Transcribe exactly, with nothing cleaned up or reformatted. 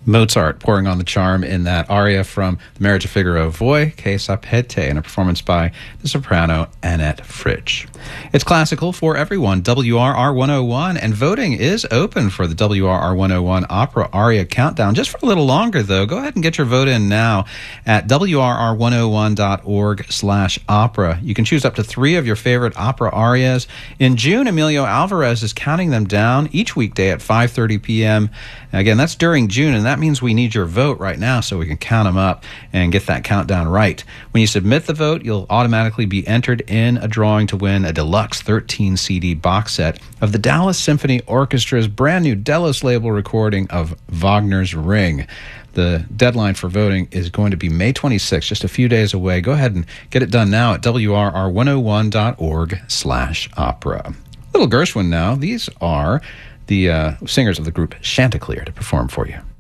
Mozart pouring on the charm in that aria from The Marriage of Figaro, Voi che sapete, and a performance by the soprano Annette Fridge. It's classical for everyone, W R R one oh one, and voting is open for the W R R one oh one Opera Aria Countdown. Just for a little longer, though, go ahead and get your vote in now at W R R one oh one dot org slash opera. You can choose up to three of your favorite opera arias. In June, Emilio Alvarez is counting them down each weekday at five thirty p.m. Again, that's during June, and that means we need your vote right now so we can count them up and get that countdown right. When you submit the vote, you'll automatically be entered in a drawing to win a deluxe thirteen C D box set of the Dallas Symphony Orchestra's brand new Delos label recording of Wagner's Ring. The deadline for voting is going to be May twenty-sixth, just a few days away. Go ahead and get it done now at W R R one oh one dot org slash opera. Little Gershwin now. These are the uh, singers of the group Chanticleer to perform for you.